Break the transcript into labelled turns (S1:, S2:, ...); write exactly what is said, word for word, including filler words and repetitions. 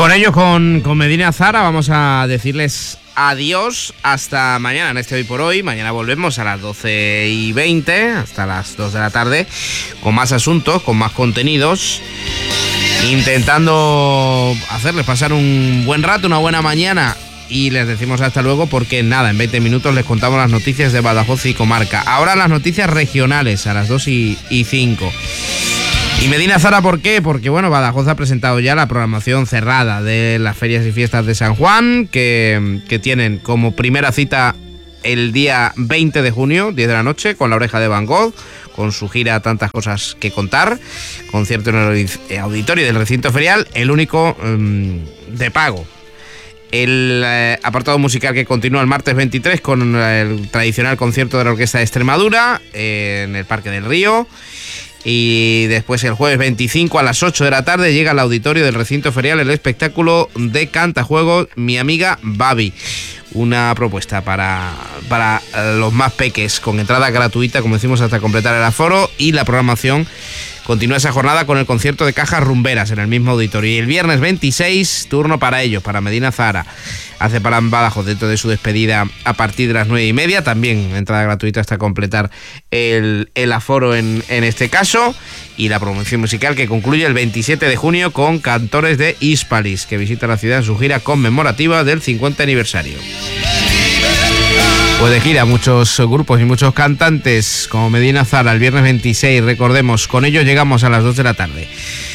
S1: Con ello, con, con Medina Zara, vamos a decirles adiós hasta mañana en este Hoy por Hoy. Mañana volvemos a las doce y veinte, hasta las dos de la tarde, con más asuntos, con más contenidos, intentando hacerles pasar un buen rato, una buena mañana. Y les decimos hasta luego porque nada, en veinte minutos les contamos las noticias de Badajoz y comarca. Ahora las noticias regionales a las dos y cinco. Y Medina Zara, ¿por qué? Porque bueno, Badajoz ha presentado ya la programación cerrada de las ferias y fiestas de San Juan, que, que tienen como primera cita el día veinte de junio, diez de la noche, con La Oreja de Van Gogh, con su gira Tantas Cosas que Contar, concierto en el auditorio del recinto ferial, el único um, de pago. El eh, apartado musical que continúa el martes veintitrés con el tradicional concierto de la Orquesta de Extremadura eh, en el Parque del Río. Y después el jueves veinticinco a las ocho de la tarde llega al auditorio del recinto ferial el espectáculo de cantajuegos Mi Amiga Babi. Una propuesta para, para los más peques, con entrada gratuita, como decimos, hasta completar el aforo. Y la programación continúa esa jornada con el concierto de Cajas Rumberas en el mismo auditorio. Y el viernes veintiséis, turno para ellos, para Medina Zara. Hace para Badajoz dentro de su despedida a partir de las nueve y media. También entrada gratuita hasta completar el, el aforo en, en este caso. Y la promoción musical que concluye el veintisiete de junio con Cantores de Hispalis, que visita la ciudad en su gira conmemorativa del cincuenta aniversario. Pues de gira muchos grupos y muchos cantantes como Medina Zara el viernes veintiséis, recordemos, con ellos llegamos a las dos de la tarde.